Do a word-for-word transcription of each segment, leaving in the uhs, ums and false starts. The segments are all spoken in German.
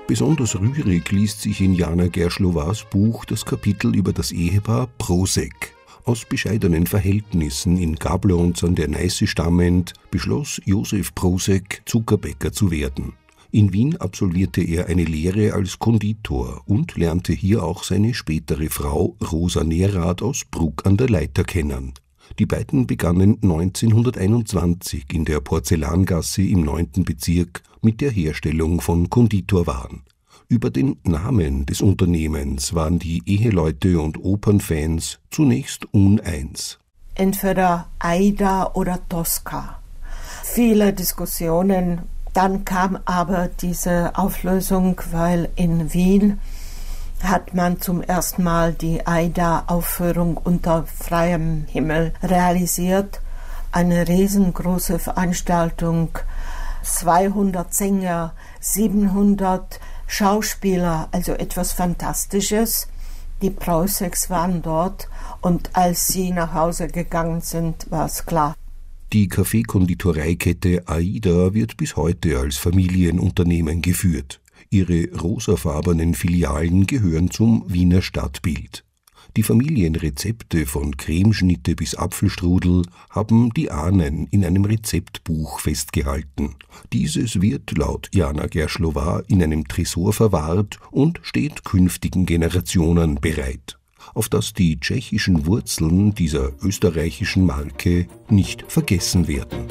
Besonders rührig liest sich in Jana Gerschlovas Buch das Kapitel über das Ehepaar Prosek. Aus bescheidenen Verhältnissen in Gablonz an der Neiße stammend, beschloss Josef Prosek, Zuckerbäcker zu werden. In Wien absolvierte er eine Lehre als Konditor und lernte hier auch seine spätere Frau Rosa Nerath aus Bruck an der Leitha kennen. Die beiden begannen neunzehnhunderteinundzwanzig in der Porzellangasse im neunten Bezirk mit der Herstellung von Konditorwaren. Über den Namen des Unternehmens waren die Eheleute und Opernfans zunächst uneins. Entweder Aida oder Tosca. Viele Diskussionen. Dann kam aber diese Auflösung, weil in Wien hat man zum ersten Mal die Aida-Aufführung unter freiem Himmel realisiert. Eine riesengroße Veranstaltung, zweihundert Sänger, siebenhundert Schauspieler, also etwas Fantastisches. Die Proseks waren dort und als sie nach Hause gegangen sind, war es klar. Die Kaffeekonditoreikette Aida wird bis heute als Familienunternehmen geführt. Ihre rosafarbenen Filialen gehören zum Wiener Stadtbild. Die Familienrezepte von Cremeschnitte bis Apfelstrudel haben die Ahnen in einem Rezeptbuch festgehalten. Dieses wird laut Jana Gerschlova in einem Tresor verwahrt und steht künftigen Generationen bereit, auf dass die tschechischen Wurzeln dieser österreichischen Marke nicht vergessen werden.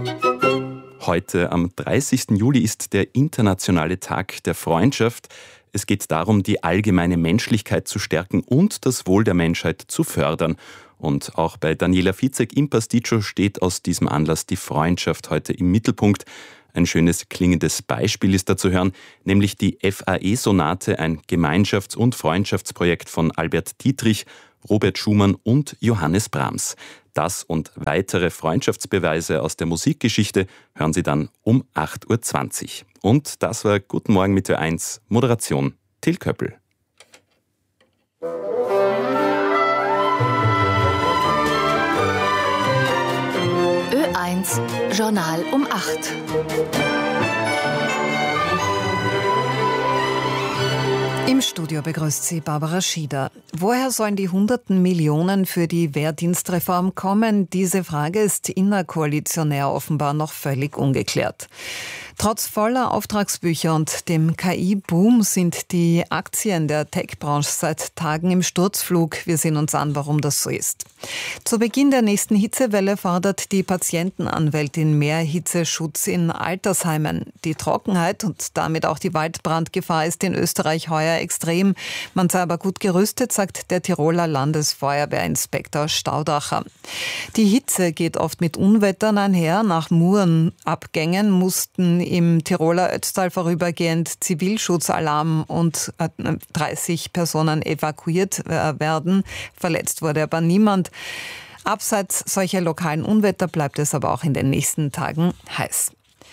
Heute am dreißigsten Juli ist der internationale Tag der Freundschaft. Es geht darum, die allgemeine Menschlichkeit zu stärken und das Wohl der Menschheit zu fördern. Und auch bei Daniela Fizek im Pasticcio steht aus diesem Anlass die Freundschaft heute im Mittelpunkt. Ein schönes klingendes Beispiel ist da zu hören, nämlich die F A E-Sonate, ein Gemeinschafts- und Freundschaftsprojekt von Albert Dietrich, Robert Schumann und Johannes Brahms. Das und weitere Freundschaftsbeweise aus der Musikgeschichte hören Sie dann um acht Uhr zwanzig. Und das war Guten Morgen mit Ö eins, Moderation Till Köppel. Ö eins Journal um acht. Im Studio begrüßt sie Barbara Schieder. Woher sollen die hunderten Millionen für die Wehrdienstreform kommen? Diese Frage ist innerkoalitionär offenbar noch völlig ungeklärt. Trotz voller Auftragsbücher und dem K I-Boom sind die Aktien der Tech-Branche seit Tagen im Sturzflug. Wir sehen uns an, warum das so ist. Zu Beginn der nächsten Hitzewelle fordert die Patientenanwältin mehr Hitzeschutz in Altersheimen. Die Trockenheit und damit auch die Waldbrandgefahr ist in Österreich heuer extrem. Man sei aber gut gerüstet, sagt der Tiroler Landesfeuerwehrinspektor Staudacher. Die Hitze geht oft mit Unwettern einher. Nach Murenabgängen mussten im Tiroler Ötztal vorübergehend Zivilschutzalarm und dreißig Personen evakuiert werden. Verletzt wurde aber niemand. Abseits solcher lokalen Unwetter bleibt es aber auch in den nächsten Tagen heiß.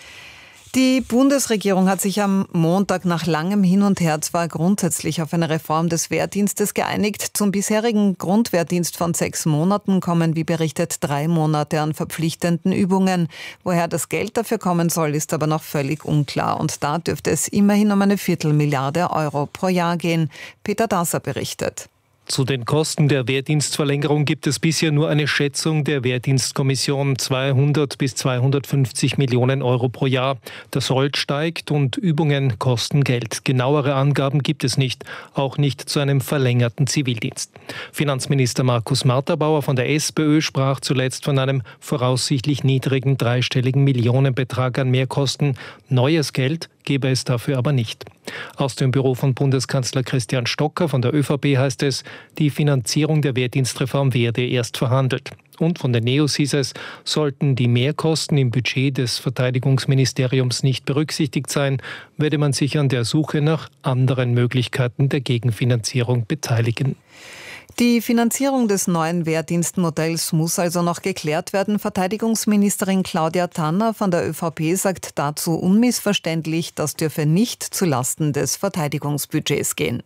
Die Bundesregierung hat sich am Montag nach langem Hin und Her zwar grundsätzlich auf eine Reform des Wehrdienstes geeinigt. Zum bisherigen Grundwehrdienst von sechs Monaten kommen, wie berichtet, drei Monate an verpflichtenden Übungen. Woher das Geld dafür kommen soll, ist aber noch völlig unklar. Und da dürfte es immerhin um eine Viertelmilliarde Euro pro Jahr gehen. Peter Dasser berichtet. Zu den Kosten der Wehrdienstverlängerung gibt es bisher nur eine Schätzung der Wehrdienstkommission, zweihundert bis zweihundertfünfzig Millionen Euro pro Jahr. Der Sold steigt und Übungen kosten Geld. Genauere Angaben gibt es nicht, auch nicht zu einem verlängerten Zivildienst. Finanzminister Markus Marterbauer von der SPÖ sprach zuletzt von einem voraussichtlich niedrigen dreistelligen Millionenbetrag an Mehrkosten. Neues Geld gebe es dafür aber nicht. Aus dem Büro von Bundeskanzler Christian Stocker von der ÖVP heißt es, die Finanzierung der Wehrdienstreform werde erst verhandelt. Und von den Neos hieß es, sollten die Mehrkosten im Budget des Verteidigungsministeriums nicht berücksichtigt sein, werde man sich an der Suche nach anderen Möglichkeiten der Gegenfinanzierung beteiligen. Die Finanzierung des neuen Wehrdienstmodells muss also noch geklärt werden. Verteidigungsministerin Claudia Tanner von der ÖVP sagt dazu unmissverständlich, das dürfe nicht zulasten des Verteidigungsbudgets gehen.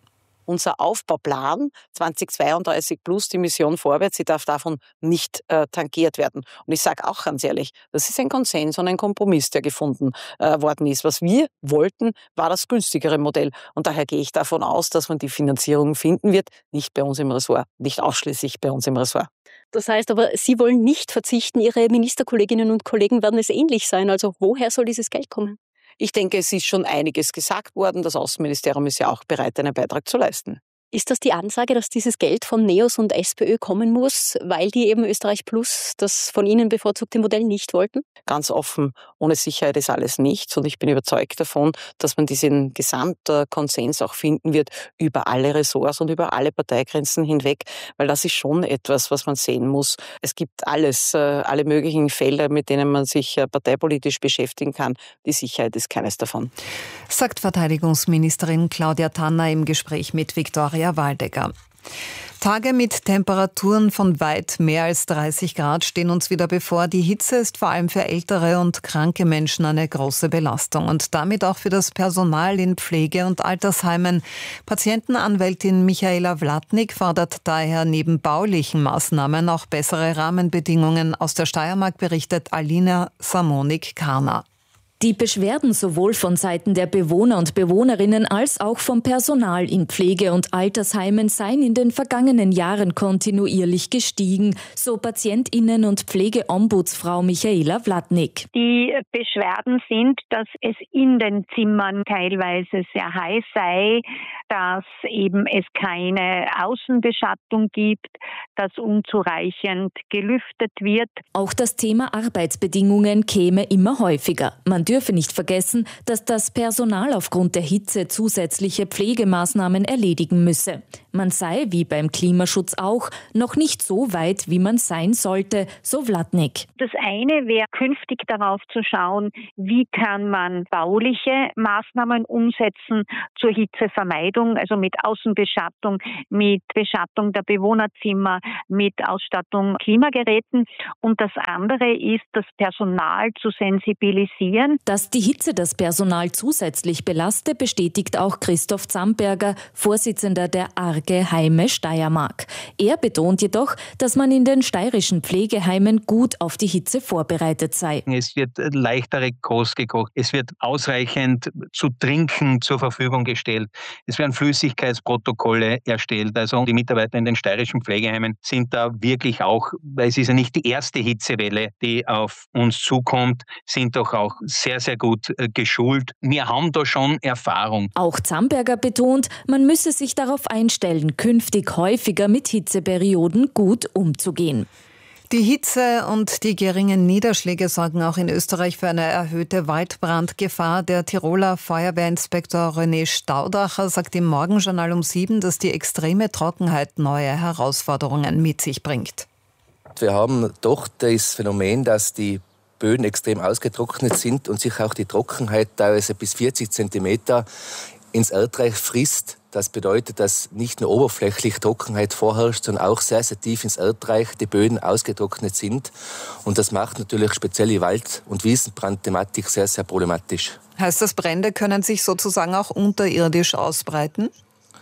unser Aufbauplan zweitausendzweiunddreißig plus die Mission vorwärts, sie darf davon nicht äh, tangiert werden. Und ich sage auch ganz ehrlich, das ist ein Konsens und ein Kompromiss, der gefunden äh, worden ist. Was wir wollten, war das günstigere Modell. Und daher gehe ich davon aus, dass man die Finanzierung finden wird, nicht bei uns im Ressort, nicht ausschließlich bei uns im Ressort. Das heißt aber, Sie wollen nicht verzichten, Ihre Ministerkolleginnen und Kollegen werden es ähnlich sein. Also woher soll dieses Geld kommen? Ich denke, es ist schon einiges gesagt worden. Das Außenministerium ist ja auch bereit, einen Beitrag zu leisten. Ist das die Ansage, dass dieses Geld von NEOS und SPÖ kommen muss, weil die eben Österreich Plus, das von Ihnen bevorzugte Modell, nicht wollten? Ganz offen, ohne Sicherheit ist alles nichts. Und ich bin überzeugt davon, dass man diesen Gesamtkonsens auch finden wird über alle Ressorts und über alle Parteigrenzen hinweg, weil das ist schon etwas, was man sehen muss. Es gibt alles, alle möglichen Felder, mit denen man sich parteipolitisch beschäftigen kann. Die Sicherheit ist keines davon. Sagt Verteidigungsministerin Claudia Tanner im Gespräch mit Viktoria Waldecker. Tage mit Temperaturen von weit mehr als dreißig Grad stehen uns wieder bevor. Die Hitze ist vor allem für ältere und kranke Menschen eine große Belastung und damit auch für das Personal in Pflege- und Altersheimen. Patientenanwältin Michaela Wlatnik fordert daher neben baulichen Maßnahmen auch bessere Rahmenbedingungen. Aus der Steiermark berichtet Alina Samonik-Karner. Die Beschwerden sowohl von Seiten der Bewohner und Bewohnerinnen als auch vom Personal in Pflege- und Altersheimen seien in den vergangenen Jahren kontinuierlich gestiegen, so PatientInnen- und Pflegeombudsfrau Michaela Wlatnik. Die Beschwerden sind, dass es in den Zimmern teilweise sehr heiß sei, dass eben es keine Außenbeschattung gibt, dass unzureichend gelüftet wird. Auch das Thema Arbeitsbedingungen käme immer häufiger. Man dürfe nicht vergessen, dass das Personal aufgrund der Hitze zusätzliche Pflegemaßnahmen erledigen müsse. Man sei, wie beim Klimaschutz auch, noch nicht so weit, wie man sein sollte, so Wlatnik. Das eine wäre, künftig darauf zu schauen, wie kann man bauliche Maßnahmen umsetzen zur Hitzevermeidung, also mit Außenbeschattung, mit Beschattung der Bewohnerzimmer, mit Ausstattung Klimageräten. Und das andere ist, das Personal zu sensibilisieren. Dass die Hitze das Personal zusätzlich belaste, bestätigt auch Christoph Zamperger, Vorsitzender der A R G E Heime Steiermark. Er betont jedoch, dass man in den steirischen Pflegeheimen gut auf die Hitze vorbereitet sei. Es wird leichtere Kost gekocht, es wird ausreichend zu trinken zur Verfügung gestellt, es werden Flüssigkeitsprotokolle erstellt. Also die Mitarbeiter in den steirischen Pflegeheimen sind da wirklich auch, weil es ist ja nicht die erste Hitzewelle, die auf uns zukommt, sind doch auch sehr, sehr gut äh, geschult. Wir haben da schon Erfahrung. Auch Zamperger betont, man müsse sich darauf einstellen, künftig häufiger mit Hitzeperioden gut umzugehen. Die Hitze und die geringen Niederschläge sorgen auch in Österreich für eine erhöhte Waldbrandgefahr. Der Tiroler Feuerwehrinspektor René Staudacher sagt im Morgenjournal um sieben, dass die extreme Trockenheit neue Herausforderungen mit sich bringt. Wir haben doch das Phänomen, dass die Böden extrem ausgetrocknet sind und sich auch die Trockenheit teilweise bis vierzig Zentimeter ins Erdreich frisst. Das bedeutet, dass nicht nur oberflächlich Trockenheit vorherrscht, sondern auch sehr, sehr tief ins Erdreich die Böden ausgetrocknet sind. Und das macht natürlich speziell die Wald- und Wiesenbrandthematik sehr, sehr problematisch. Heißt das, Brände können sich sozusagen auch unterirdisch ausbreiten?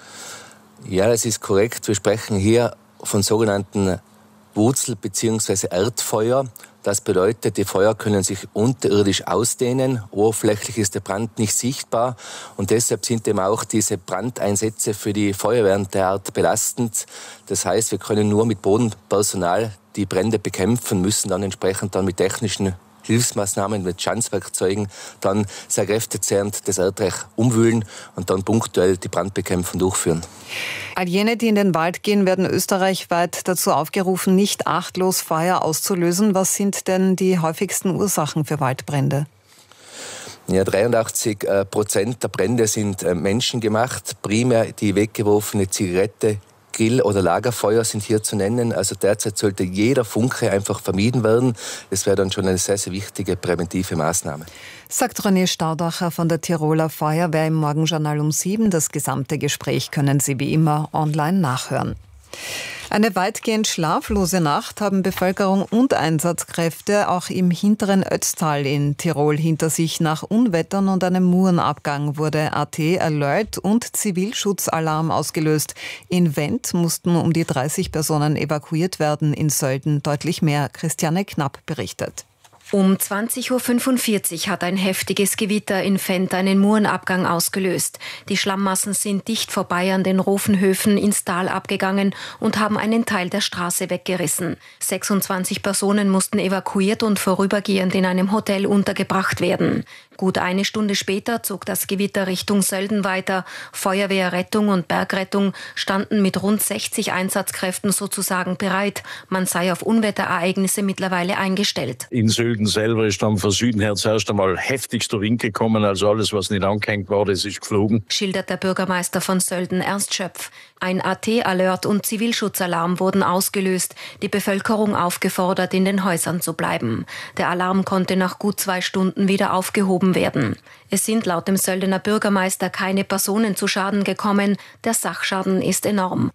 Ja, das ist korrekt. Wir sprechen hier von sogenannten Wurzel- bzw. Erdfeuer. Das bedeutet, die Feuer können sich unterirdisch ausdehnen. Oberflächlich ist der Brand nicht sichtbar. Und deshalb sind eben auch diese Brandeinsätze für die Feuerwehren derart belastend. Das heißt, wir können nur mit Bodenpersonal die Brände bekämpfen, müssen dann entsprechend dann mit technischen Hilfsmaßnahmen, mit Schanzwerkzeugen dann sehr kräftezehrend das Erdreich umwühlen und dann punktuell die Brandbekämpfung durchführen. All jene, die in den Wald gehen, werden österreichweit dazu aufgerufen, nicht achtlos Feuer auszulösen. Was sind denn die häufigsten Ursachen für Waldbrände? Ja, dreiundachtzig Prozent der Brände sind menschengemacht. Primär die weggeworfene Zigarette, Grill- oder Lagerfeuer sind hier zu nennen. Also derzeit sollte jeder Funke einfach vermieden werden. Das wäre dann schon eine sehr, sehr wichtige präventive Maßnahme. Sagt René Staudacher von der Tiroler Feuerwehr im Morgenjournal um sieben. Das gesamte Gespräch können Sie wie immer online nachhören. Eine weitgehend schlaflose Nacht haben Bevölkerung und Einsatzkräfte auch im hinteren Ötztal in Tirol hinter sich. Nach Unwettern und einem Murenabgang wurde A T Alert und Zivilschutzalarm ausgelöst. In Wendt mussten um die dreißig Personen evakuiert werden, in Sölden deutlich mehr. Christiane Knapp berichtet. Um zwanzig Uhr fünfundvierzig hat ein heftiges Gewitter in Wendt einen Murenabgang ausgelöst. Die Schlammmassen sind dicht vorbei an den Rofenhöfen ins Tal abgegangen und haben einen Teil der Straße weggerissen. sechsundzwanzig Personen mussten evakuiert und vorübergehend in einem Hotel untergebracht werden. Gut eine Stunde später zog das Gewitter Richtung Sölden weiter. Feuerwehr, Rettung und Bergrettung standen mit rund sechzig Einsatzkräften sozusagen bereit. Man sei auf Unwetterereignisse mittlerweile eingestellt. In Sölden selber ist dann von Süden her zuerst einmal heftigster Wind gekommen. Also alles, was nicht angehängt war, das ist geflogen. Schildert der Bürgermeister von Sölden, Ernst Schöpf. Ein A T-Alert und Zivilschutzalarm wurden ausgelöst. Die Bevölkerung aufgefordert, in den Häusern zu bleiben. Der Alarm konnte nach gut zwei Stunden wieder aufgehoben werden. Es sind laut dem Söldener Bürgermeister keine Personen zu Schaden gekommen. Der Sachschaden ist enorm.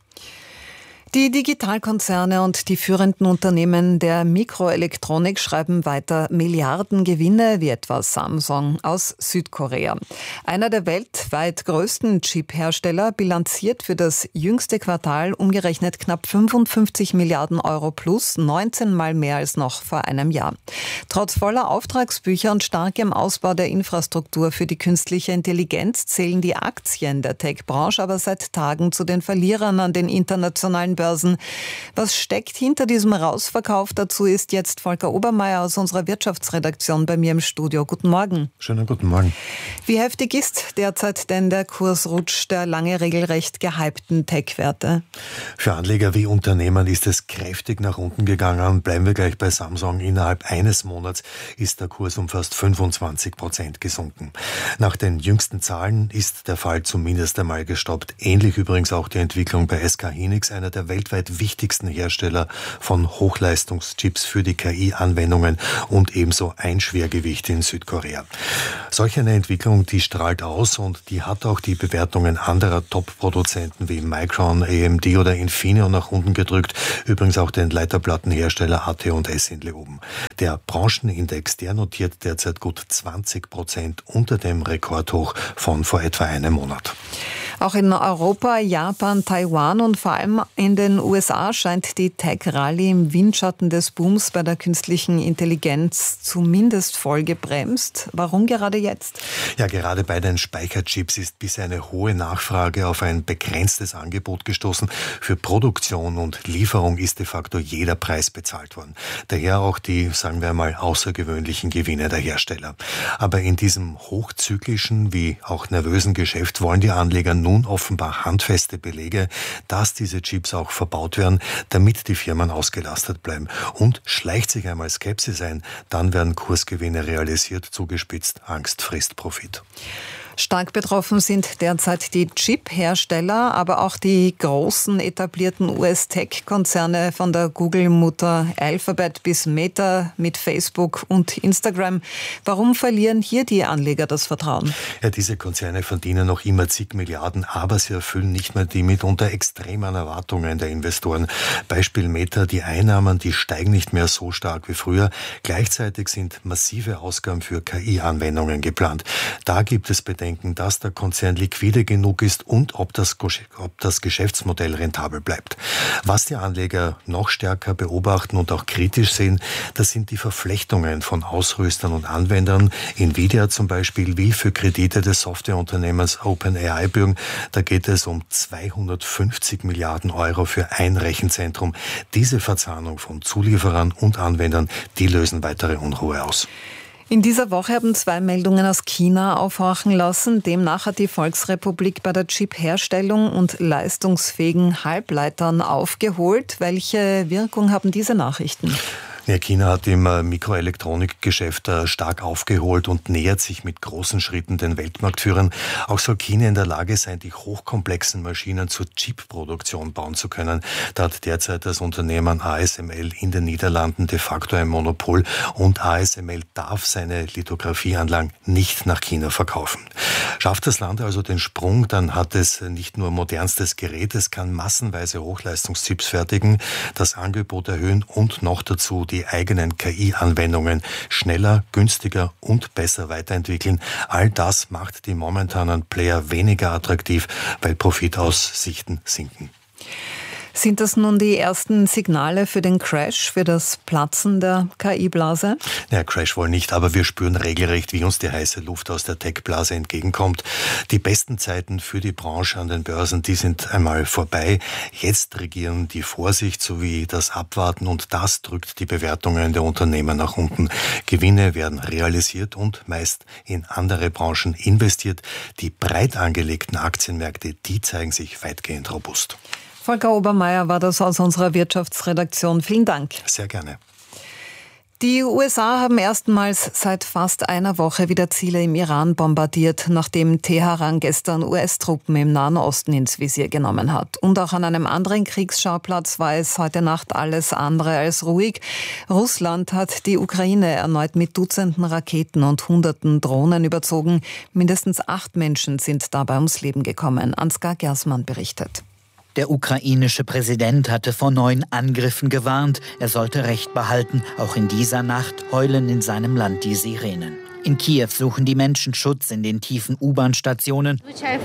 Die Digitalkonzerne und die führenden Unternehmen der Mikroelektronik schreiben weiter Milliardengewinne, wie etwa Samsung aus Südkorea. Einer der weltweit größten Chip-Hersteller bilanziert für das jüngste Quartal umgerechnet knapp fünfundfünfzig Milliarden Euro plus, neunzehn Mal mehr als noch vor einem Jahr. Trotz voller Auftragsbücher und starkem Ausbau der Infrastruktur für die künstliche Intelligenz zählen die Aktien der Tech-Branche aber seit Tagen zu den Verlierern an den internationalen Börsen. Was steckt hinter diesem Rausverkauf? Dazu ist jetzt Volker Obermeier aus unserer Wirtschaftsredaktion bei mir im Studio. Guten Morgen. Schönen guten Morgen. Wie heftig ist derzeit denn der Kursrutsch der lange regelrecht gehypten Tech-Werte? Für Anleger wie Unternehmen ist es kräftig nach unten gegangen. Bleiben wir gleich bei Samsung. Innerhalb eines Monats ist der Kurs um fast fünfundzwanzig Prozent gesunken. Nach den jüngsten Zahlen ist der Fall zumindest einmal gestoppt. Ähnlich übrigens auch die Entwicklung bei S K Hynix, einer der weltweit wichtigsten Hersteller von Hochleistungschips für die K I-Anwendungen und ebenso ein Schwergewicht in Südkorea. Solch eine Entwicklung, die strahlt aus und die hat auch die Bewertungen anderer Top-Produzenten wie Micron, A M D oder Infineon nach unten gedrückt. Übrigens auch den Leiterplattenhersteller A T und S in Leoben. Der Branchenindex, der notiert derzeit gut zwanzig Prozent unter dem Rekordhoch von vor etwa einem Monat. Auch in Europa, Japan, Taiwan und vor allem in den U S A scheint die Tech-Rallye im Windschatten des Booms bei der künstlichen Intelligenz zumindest voll gebremst. Warum gerade jetzt? Ja, gerade bei den Speicherchips ist bisher eine hohe Nachfrage auf ein begrenztes Angebot gestoßen. Für Produktion und Lieferung ist de facto jeder Preis bezahlt worden. Daher auch die, sagen wir mal, außergewöhnlichen Gewinne der Hersteller. Aber in diesem hochzyklischen wie auch nervösen Geschäft wollen die Anleger nun offenbar handfeste Belege, dass diese Chips auch verbaut werden, damit die Firmen ausgelastet bleiben. Und schleicht sich einmal Skepsis ein, dann werden Kursgewinne realisiert, zugespitzt, Angst frisst Profit. Stark betroffen sind derzeit die Chip-Hersteller, aber auch die großen etablierten U S-Tech-Konzerne von der Google-Mutter Alphabet bis Meta mit Facebook und Instagram. Warum verlieren hier die Anleger das Vertrauen? Ja, diese Konzerne verdienen noch immer zig Milliarden, aber sie erfüllen nicht mehr die mitunter extremen Erwartungen der Investoren. Beispiel Meta, die Einnahmen, die steigen nicht mehr so stark wie früher. Gleichzeitig sind massive Ausgaben für K I-Anwendungen geplant. Da gibt es Bedenken, dass der Konzern liquide genug ist und ob das, ob das Geschäftsmodell rentabel bleibt. Was die Anleger noch stärker beobachten und auch kritisch sehen, das sind die Verflechtungen von Ausrüstern und Anwendern. Nvidia zum Beispiel will für Kredite des Softwareunternehmens OpenAI bürgen. Da geht es um zweihundertfünfzig Milliarden Euro für ein Rechenzentrum. Diese Verzahnung von Zulieferern und Anwendern, die lösen weitere Unruhe aus. In dieser Woche haben zwei Meldungen aus China aufhorchen lassen. Demnach hat die Volksrepublik bei der Chip-Herstellung und leistungsfähigen Halbleitern aufgeholt. Welche Wirkung haben diese Nachrichten? Ja, China hat im Mikroelektronikgeschäft stark aufgeholt und nähert sich mit großen Schritten den Weltmarktführern. Auch soll China in der Lage sein, die hochkomplexen Maschinen zur Chip-Produktion bauen zu können. Da hat derzeit das Unternehmen A S M L in den Niederlanden de facto ein Monopol und A S M L darf seine Lithografieanlagen nicht nach China verkaufen. Schafft das Land also den Sprung, dann hat es nicht nur modernstes Gerät, es kann massenweise Hochleistungschips fertigen, das Angebot erhöhen und noch dazu die eigenen K I-Anwendungen schneller, günstiger und besser weiterentwickeln. All das macht die momentanen Player weniger attraktiv, weil Profitaussichten sinken. Sind das nun die ersten Signale für den Crash, für das Platzen der K I-Blase? Ja, Crash wohl nicht, aber wir spüren regelrecht, wie uns die heiße Luft aus der Tech-Blase entgegenkommt. Die besten Zeiten für die Branche an den Börsen, die sind einmal vorbei. Jetzt regieren die Vorsicht sowie das Abwarten und das drückt die Bewertungen der Unternehmen nach unten. Gewinne werden realisiert und meist in andere Branchen investiert. Die breit angelegten Aktienmärkte, die zeigen sich weitgehend robust. Volker Obermeier war das aus unserer Wirtschaftsredaktion. Vielen Dank. Sehr gerne. Die U S A haben erstmals seit fast einer Woche wieder Ziele im Iran bombardiert, nachdem Teheran gestern U S-Truppen im Nahen Osten ins Visier genommen hat. Und auch an einem anderen Kriegsschauplatz war es heute Nacht alles andere als ruhig. Russland hat die Ukraine erneut mit Dutzenden Raketen und Hunderten Drohnen überzogen. Mindestens acht Menschen sind dabei ums Leben gekommen. Ansgar Gersmann berichtet. Der ukrainische Präsident hatte vor neuen Angriffen gewarnt. Er sollte Recht behalten. Auch in dieser Nacht heulen in seinem Land die Sirenen. In Kiew suchen die Menschen Schutz in den tiefen U-Bahn-Stationen.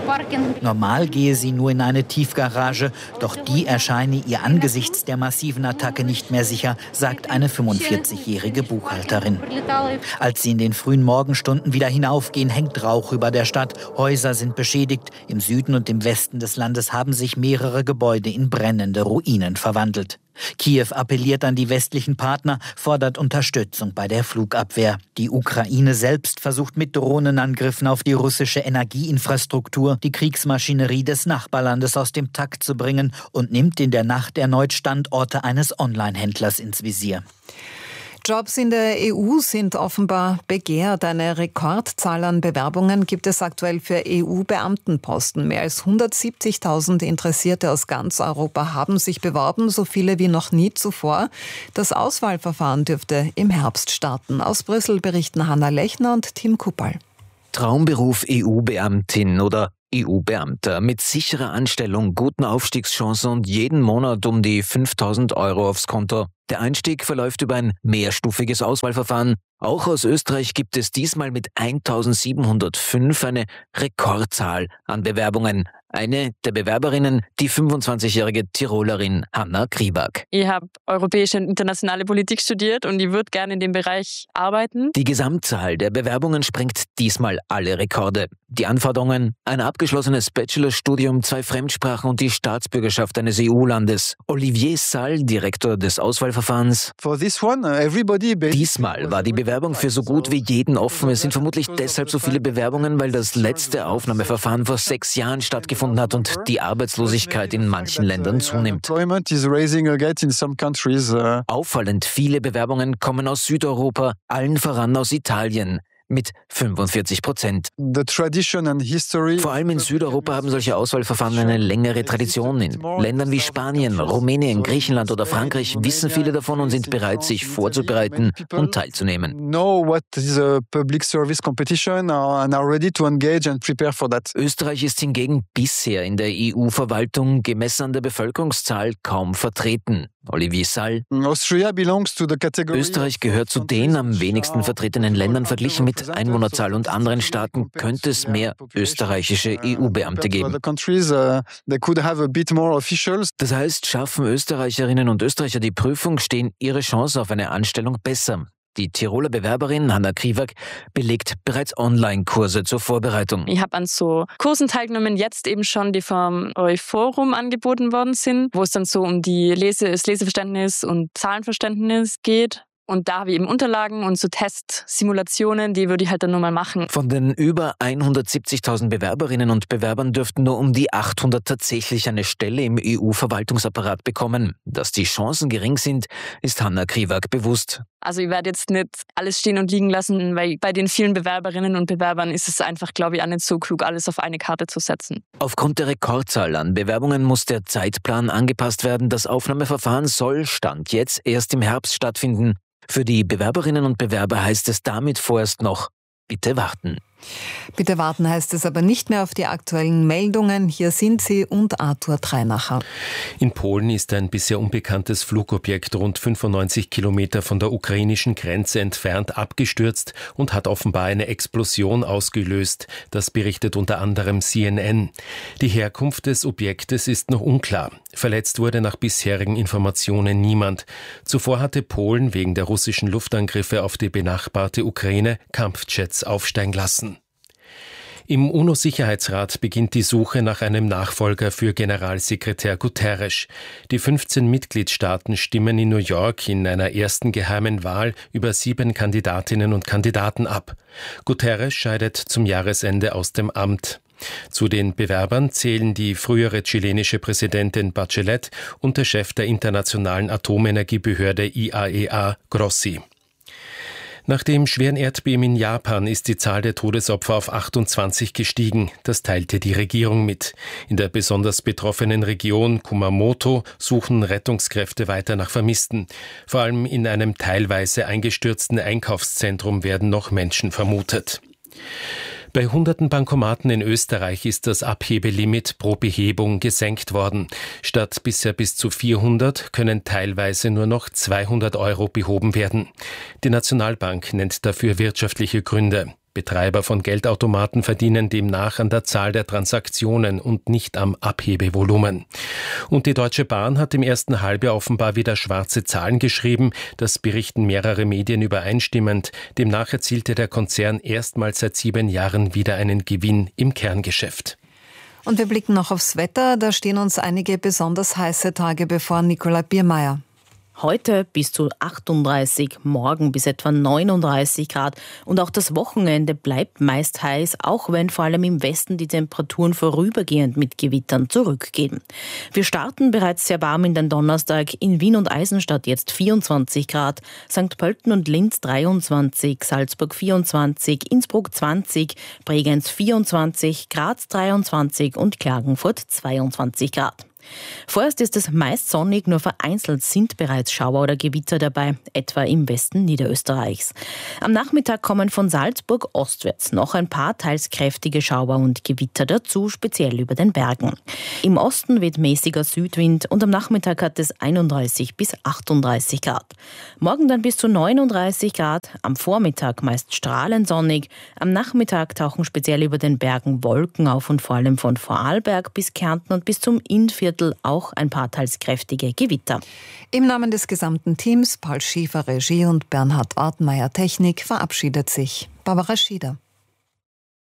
Normal gehe sie nur in eine Tiefgarage, doch die erscheine ihr angesichts der massiven Attacke nicht mehr sicher, sagt eine fünfundvierzigjährige Buchhalterin. Als sie in den frühen Morgenstunden wieder hinaufgehen, hängt Rauch über der Stadt. Häuser sind beschädigt. Im Süden und im Westen des Landes haben sich mehrere Gebäude in brennende Ruinen verwandelt. Kiew appelliert an die westlichen Partner, fordert Unterstützung bei der Flugabwehr. Die Ukraine selbst versucht mit Drohnenangriffen auf die russische Energieinfrastruktur die Kriegsmaschinerie des Nachbarlandes aus dem Takt zu bringen und nimmt in der Nacht erneut Standorte eines Online-Händlers ins Visier. Jobs in der E U sind offenbar begehrt. Eine Rekordzahl an Bewerbungen gibt es aktuell für E U-Beamtenposten. Mehr als hundertsiebzigtausend Interessierte aus ganz Europa haben sich beworben, so viele wie noch nie zuvor. Das Auswahlverfahren dürfte im Herbst starten. Aus Brüssel berichten Hanna Lechner und Tim Kuppal. Traumberuf E U-Beamtin oder E U-Beamter mit sicherer Anstellung, guten Aufstiegschancen und jeden Monat um die fünftausend Euro aufs Konto. Der Einstieg verläuft über ein mehrstufiges Auswahlverfahren. Auch aus Österreich gibt es diesmal mit eintausendsiebenhundertfünf eine Rekordzahl an Bewerbungen. Eine der Bewerberinnen, die fünfundzwanzigjährige Tirolerin Hanna Kriwak. Ich habe europäische und internationale Politik studiert und ich würde gerne in dem Bereich arbeiten. Die Gesamtzahl der Bewerbungen sprengt diesmal alle Rekorde. Die Anforderungen: ein abgeschlossenes Bachelorstudium, zwei Fremdsprachen und die Staatsbürgerschaft eines E U-Landes. Olivier Sall, Direktor des Auswahlverfahrens. Diesmal war die Bewerbung für so gut wie jeden offen. Es sind vermutlich deshalb so viele Bewerbungen, weil das letzte Aufnahmeverfahren vor sechs Jahren stattgefunden hat und die Arbeitslosigkeit in manchen Ländern zunimmt. Auffallend viele Bewerbungen kommen aus Südeuropa, allen voran aus Italien. Mit fünfundvierzig Prozent. Vor allem in Südeuropa haben solche Auswahlverfahren eine längere Tradition. In Ländern wie Spanien, Rumänien, Griechenland oder Frankreich wissen viele davon und sind bereit, sich vorzubereiten und teilzunehmen. Österreich ist hingegen bisher in der E U-Verwaltung gemessen an der Bevölkerungszahl kaum vertreten. Olivier Sall. Österreich gehört zu den am wenigsten vertretenen Ländern. Verglichen mit Einwohnerzahl und anderen Staaten könnte es mehr österreichische E U-Beamte geben. Das heißt, schaffen Österreicherinnen und Österreicher die Prüfung, stehen ihre Chancen auf eine Anstellung besser. Die Tiroler Bewerberin Hanna Kriwak belegt bereits Online-Kurse zur Vorbereitung. Ich habe an so Kursen teilgenommen, jetzt eben schon, die vom Eu-Forum angeboten worden sind, wo es dann so um die Lese, das Leseverständnis und Zahlenverständnis geht. Und da habe ich eben Unterlagen und so Testsimulationen, die würde ich halt dann nochmal machen. Von den über hundertsiebzigtausend Bewerberinnen und Bewerbern dürften nur um die achthundert tatsächlich eine Stelle im E U-Verwaltungsapparat bekommen. Dass die Chancen gering sind, ist Hanna Kriwak bewusst. Also ich werde jetzt nicht alles stehen und liegen lassen, weil bei den vielen Bewerberinnen und Bewerbern ist es einfach, glaube ich, auch nicht so klug, alles auf eine Karte zu setzen. Aufgrund der Rekordzahl an Bewerbungen muss der Zeitplan angepasst werden. Das Aufnahmeverfahren soll Stand jetzt erst im Herbst stattfinden. Für die Bewerberinnen und Bewerber heißt es damit vorerst noch: bitte warten. Bitte warten heißt es aber nicht mehr auf die aktuellen Meldungen. Hier sind sie und Arthur Treinacher. In Polen ist ein bisher unbekanntes Flugobjekt rund fünfundneunzig Kilometer von der ukrainischen Grenze entfernt abgestürzt und hat offenbar eine Explosion ausgelöst. Das berichtet unter anderem C N N. Die Herkunft des Objektes ist noch unklar. Verletzt wurde nach bisherigen Informationen niemand. Zuvor hatte Polen wegen der russischen Luftangriffe auf die benachbarte Ukraine Kampfjets aufsteigen lassen. Im UNO-Sicherheitsrat beginnt die Suche nach einem Nachfolger für Generalsekretär Guterres. Die fünfzehn Mitgliedstaaten stimmen in New York in einer ersten geheimen Wahl über sieben Kandidatinnen und Kandidaten ab. Guterres scheidet zum Jahresende aus dem Amt. Zu den Bewerbern zählen die frühere chilenische Präsidentin Bachelet und der Chef der Internationalen Atomenergiebehörde I A E A, Grossi. Nach dem schweren Erdbeben in Japan ist die Zahl der Todesopfer auf achtundzwanzig gestiegen. Das teilte die Regierung mit. In der besonders betroffenen Region Kumamoto suchen Rettungskräfte weiter nach Vermissten. Vor allem in einem teilweise eingestürzten Einkaufszentrum werden noch Menschen vermutet. Bei hunderten Bankomaten in Österreich ist das Abhebelimit pro Behebung gesenkt worden. Statt bisher bis zu vierhundert können teilweise nur noch zweihundert Euro behoben werden. Die Nationalbank nennt dafür wirtschaftliche Gründe. Betreiber von Geldautomaten verdienen demnach an der Zahl der Transaktionen und nicht am Abhebevolumen. Und die Deutsche Bahn hat im ersten Halbjahr offenbar wieder schwarze Zahlen geschrieben. Das berichten mehrere Medien übereinstimmend. Demnach erzielte der Konzern erstmals seit sieben Jahren wieder einen Gewinn im Kerngeschäft. Und wir blicken noch aufs Wetter. Da stehen uns einige besonders heiße Tage bevor. Nicola Biermeier. Heute bis zu achtunddreißig, morgen bis etwa neununddreißig Grad und auch das Wochenende bleibt meist heiß, auch wenn vor allem im Westen die Temperaturen vorübergehend mit Gewittern zurückgehen. Wir starten bereits sehr warm in den Donnerstag, in Wien und Eisenstadt jetzt vierundzwanzig Grad, Sankt Pölten und Linz dreiundzwanzig, Salzburg vierundzwanzig, Innsbruck zwanzig, Bregenz vierundzwanzig, Graz dreiundzwanzig und Klagenfurt zweiundzwanzig Grad. Vorerst ist es meist sonnig, nur vereinzelt sind bereits Schauer oder Gewitter dabei, etwa im Westen Niederösterreichs. Am Nachmittag kommen von Salzburg ostwärts noch ein paar teils kräftige Schauer und Gewitter dazu, speziell über den Bergen. Im Osten weht mäßiger Südwind und am Nachmittag hat es einunddreißig bis achtunddreißig Grad. Morgen dann bis zu neununddreißig Grad, am Vormittag meist strahlend sonnig, am Nachmittag tauchen speziell über den Bergen Wolken auf und vor allem von Vorarlberg bis Kärnten und bis zum Innviertel auch ein paar teils kräftige Gewitter. Im Namen des gesamten Teams, Paul Schiefer Regie und Bernhard Ortmeier Technik, verabschiedet sich Barbara Schieder.